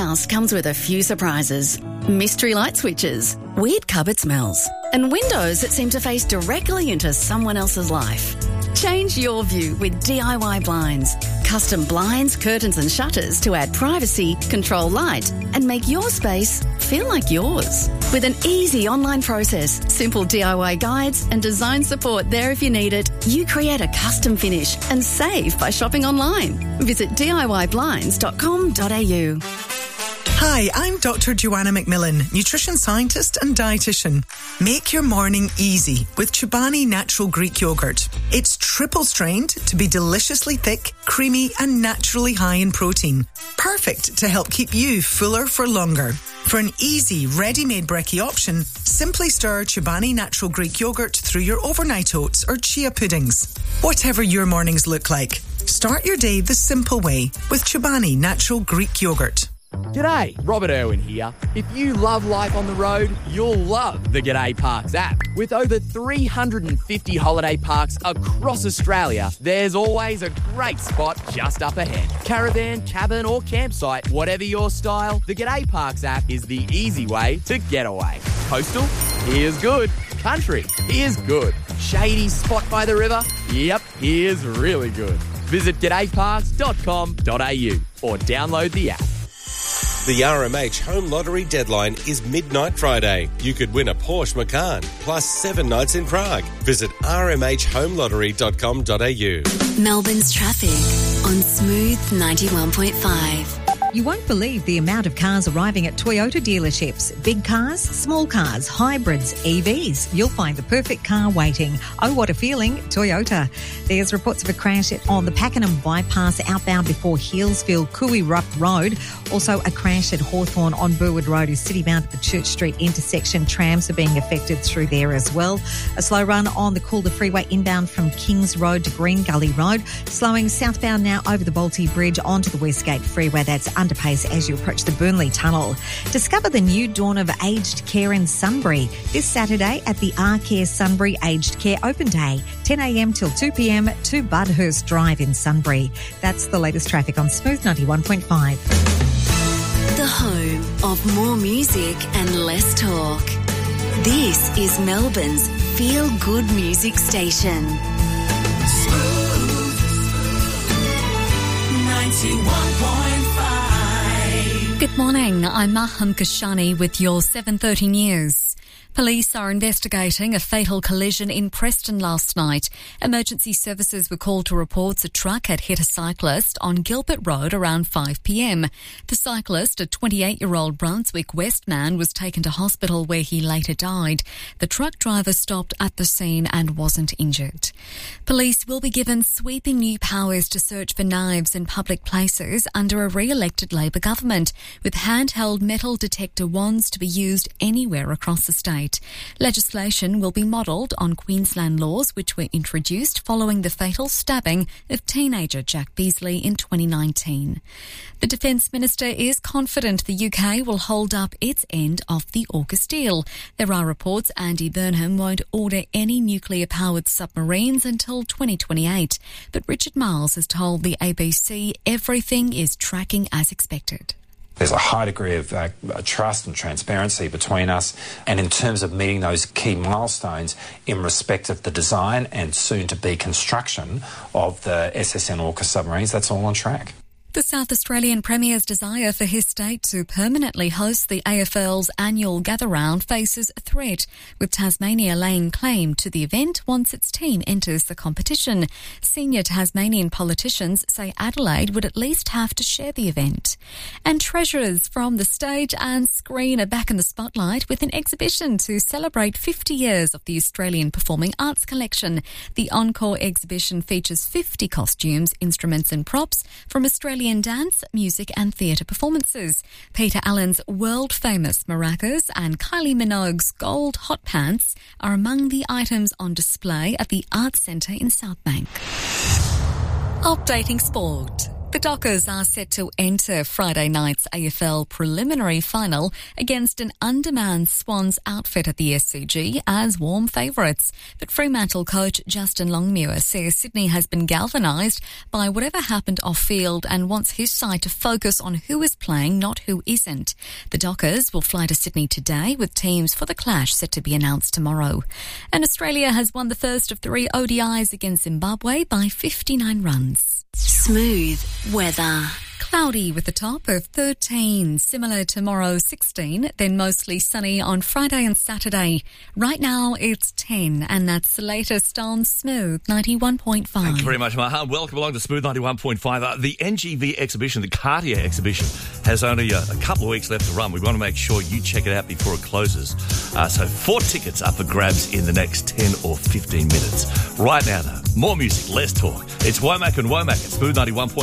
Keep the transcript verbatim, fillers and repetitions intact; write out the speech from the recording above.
house comes with a few surprises. Mystery light switches, weird cupboard smells, and windows that seem to face directly into someone else's life. Change your view with D I Y blinds. Custom blinds, curtains and shutters to add privacy, control light and make your space feel like yours. With an easy online process, simple D I Y guides and design support there if you need it, you create a custom finish and save by shopping online. Visit D I Y blinds dot com dot a u. Hi, I'm Doctor Joanna McMillan, nutrition scientist and dietitian. Make your morning easy with Chobani Natural Greek Yogurt. It's triple strained to be deliciously thick, creamy and naturally high in protein. Perfect to help keep you fuller for longer. For an easy, ready-made brekkie option, simply stir Chobani Natural Greek Yogurt through your overnight oats or chia puddings. Whatever your mornings look like, start your day the simple way with Chobani Natural Greek Yogurt. G'day, Robert Irwin here. If you love life on the road, you'll love the G'day Parks app. With over three hundred fifty holiday parks across Australia, there's always a great spot just up ahead. Caravan, cabin or campsite, whatever your style, the G'day Parks app is the easy way to get away. Coastal? Here's good. Country? Here's good. Shady spot by the river? Yep, here's really good. Visit g'day parks dot com dot a u or download the app. The R M H Home Lottery deadline is midnight Friday. You could win a Porsche Macan plus seven nights in Prague. Visit r m h home lottery dot com dot a u. Melbourne's traffic on Smooth ninety-one point five. You won't believe the amount of cars arriving at Toyota dealerships. Big cars, small cars, hybrids, E Vs. You'll find the perfect car waiting. Oh, what a feeling, Toyota. There's reports of a crash on the Pakenham bypass outbound before Healesville, Cooey-Rupp Road. Also a crash at Hawthorn on Burwood Road is city-bound at the Church Street intersection. Trams are being affected through there as well. A slow run on the Calder Freeway inbound from Kings Road to Green Gully Road. Slowing southbound now over the Bolte Bridge onto the Westgate Freeway. That's underpace as you approach the Burnley Tunnel. Discover the new dawn of aged care in Sunbury this Saturday at the R-Care Sunbury Aged Care Open Day, ten a m till two p m to Budhurst Drive in Sunbury. That's the latest traffic on Smooth ninety-one point five. The home of more music and less talk. This is Melbourne's feel-good music station. Smooth ninety-one point five. Good morning, I'm Maham Kashani with your seven thirty news. Police are investigating a fatal collision in Preston last night. Emergency services were called to reports a truck had hit a cyclist on Gilbert Road around five p m. The cyclist, a twenty-eight-year-old Brunswick West man, was taken to hospital where he later died. The truck driver stopped at the scene and wasn't injured. Police will be given sweeping new powers to search for knives in public places under a re-elected Labor government, with handheld metal detector wands to be used anywhere across the state. Legislation will be modelled on Queensland laws which were introduced following the fatal stabbing of teenager Jack Beasley in twenty nineteen. The Defence Minister is confident the U K will hold up its end of the AUKUS deal. There are reports Andy Burnham won't order any nuclear-powered submarines until twenty twenty-eight, but Richard Miles has told the A B C everything is tracking as expected. There's a high degree of uh, trust and transparency between us, and in terms of meeting those key milestones in respect of the design and soon-to-be construction of the S S N AUKUS submarines, that's all on track. The South Australian Premier's desire for his state to permanently host the A F L's annual gather-round faces a threat, with Tasmania laying claim to the event once its team enters the competition. Senior Tasmanian politicians say Adelaide would at least have to share the event. And treasures from the stage and screen are back in the spotlight with an exhibition to celebrate fifty years of the Australian Performing Arts Collection. The Encore exhibition features fifty costumes, instruments and props from Australian dance, music and theatre performances. Peter Allen's world-famous maracas and Kylie Minogue's gold hot pants are among the items on display at the Arts Centre in Southbank. Updating sport. The Dockers are set to enter Friday night's A F L preliminary final against an undermanned Swans outfit at the S C G as warm favourites. But Fremantle coach Justin Longmuir says Sydney has been galvanised by whatever happened off-field and wants his side to focus on who is playing, not who isn't. The Dockers will fly to Sydney today with teams for the clash set to be announced tomorrow. And Australia has won the first of three O D Is against Zimbabwe by fifty-nine runs. Smooth weather. Cloudy with a top of thirteen, similar tomorrow sixteen, then mostly sunny on Friday and Saturday. Right now it's ten, and that's the latest on Smooth ninety-one point five. Thank you very much, Maha. Welcome along to Smooth ninety-one point five. Uh, the N G V exhibition, the Cartier exhibition, has only uh, a couple of weeks left to run. We want to make sure you check it out before it closes. Uh, so four tickets up for grabs in the next ten or fifteen minutes. Right now, though, more music, less talk. It's Womack and Womack at Smooth ninety-one point five.